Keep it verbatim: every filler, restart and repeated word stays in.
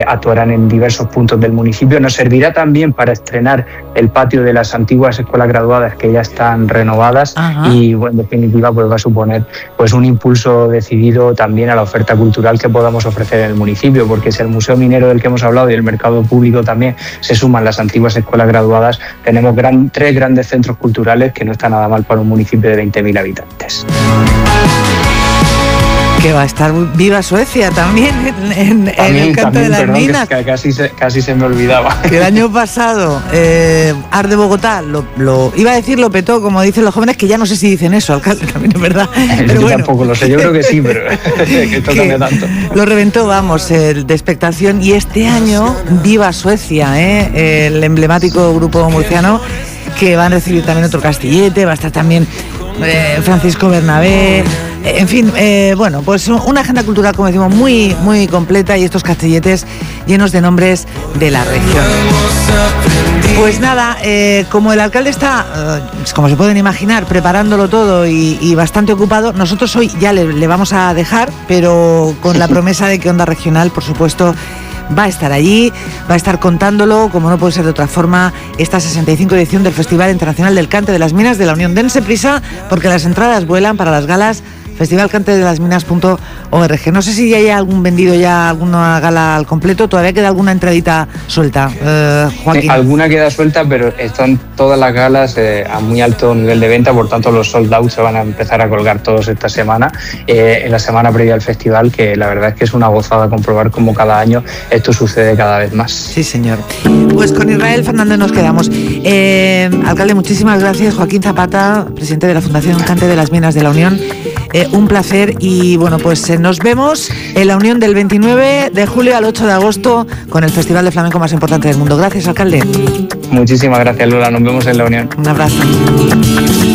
actuarán en diversos puntos del municipio. Nos servirá también para estrenar el patio de las antiguas escuelas graduadas que ya están renovadas. Ajá. Y bueno, en definitiva pues va a suponer pues un impulso decidido también a la oferta cultural que podamos ofrecer en el municipio, porque si el Museo Minero del que hemos hablado y el mercado público también se suman las antiguas escuelas graduadas, tenemos gran, tres grandes centros culturales que no está nada mal para un municipio de veinte mil habitantes. Que va a estar viva Suecia también en, en, también, en el Canto también, de las perdón, Minas. Que casi, se, casi se me olvidaba. Que el año pasado eh, Art de Bogotá lo, lo iba a decir lo petó, como dicen los jóvenes, que ya no sé si dicen eso, alcalde, también es verdad. Pero yo bueno. tampoco lo sé, yo creo que sí, pero que esto cambia tanto. Lo reventó, vamos, el de expectación. Y este año, viva Suecia, ¿eh? El emblemático grupo murciano, que van a recibir también otro castillete, va a estar también eh, Francisco Bernabé. En fin, eh, bueno, pues una agenda cultural, como decimos, muy, muy completa, y estos castilletes llenos de nombres de la región. Pues nada, eh, como el alcalde está, eh, como se pueden imaginar, preparándolo todo y, y bastante ocupado, nosotros hoy ya le, le vamos a dejar, pero con la promesa de que Onda Regional, por supuesto, va a estar allí, va a estar contándolo, como no puede ser de otra forma, esta sesenta y cinco edición del Festival Internacional del Cante de las Minas de la Unión. Dense prisa, porque las entradas vuelan para las galas festival cante de las minas punto org. No sé si ya hay algún vendido ya alguna gala al completo, todavía queda alguna entradita suelta, eh, Joaquín. Sí, alguna queda suelta, pero están todas las galas eh, a muy alto nivel de venta, por tanto los sold out se van a empezar a colgar todos esta semana, eh, en la semana previa al festival, que la verdad es que es una gozada comprobar cómo cada año esto sucede cada vez más. Sí, señor. Pues con Israel Fernández nos quedamos. Eh, alcalde, muchísimas gracias. Joaquín Zapata, presidente de la Fundación Cante de las Minas de la Unión. Eh, un placer, y bueno, pues eh, nos vemos en la Unión del veintinueve de julio al ocho de agosto con el festival de flamenco más importante del mundo. Gracias, alcalde. Muchísimas gracias, Lola. Nos vemos en la Unión. Un abrazo.